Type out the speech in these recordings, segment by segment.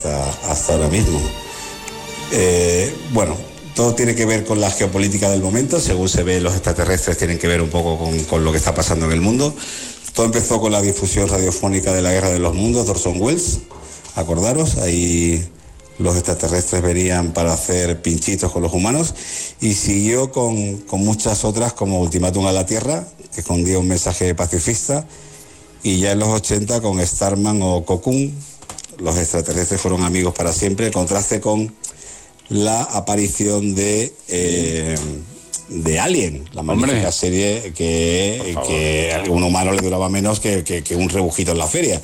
hasta ahora mismo. Bueno, todo tiene que ver con la geopolítica del momento. Según se ve, los extraterrestres tienen que ver un poco con lo que está pasando en el mundo. Todo empezó con la difusión radiofónica de la Guerra de los Mundos de Orson Welles. Acordaros, ahí los extraterrestres venían para hacer pinchitos con los humanos, y siguió con muchas otras, como Ultimátum a la Tierra, que escondía un mensaje pacifista, y ya en los 80 con Starman o Cocoon, los extraterrestres fueron amigos para siempre, en contraste con la aparición de Alien, la magnífica serie que a un humano le duraba menos que un rebujito en la feria.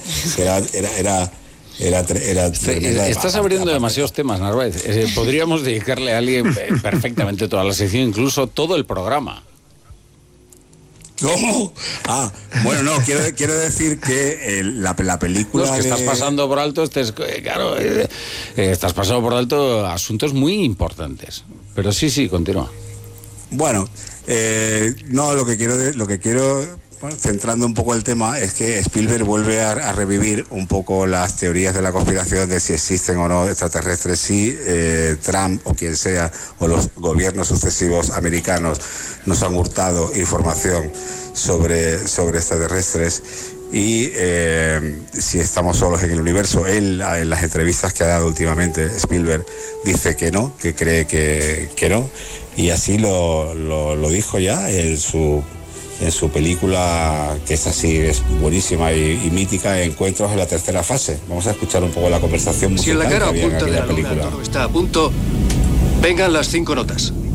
Estás abriendo demasiados temas, Narváez. Podríamos dedicarle a Alien perfectamente toda la sección, incluso todo el programa. ¿Cómo? Bueno, no, quiero decir que la película... No, es que estás pasando por alto, estás pasando por alto asuntos muy importantes. Pero sí, continúa. Bueno, no, lo que quiero centrando un poco el tema, es que Spielberg vuelve a revivir un poco las teorías de la conspiración de si existen o no extraterrestres, si Trump o quien sea, o los gobiernos sucesivos americanos nos han hurtado información sobre extraterrestres, y si estamos solos en el universo. Él, en las entrevistas que ha dado últimamente, Spielberg dice que no, que cree que no, y así lo dijo ya en su película, que es así, es buenísima y mítica, Encuentros en la tercera fase. Vamos a escuchar un poco la conversación musical. Si en la cara que había en oculta de la aquella luna película. todo está a punto, vengan las 5 notas.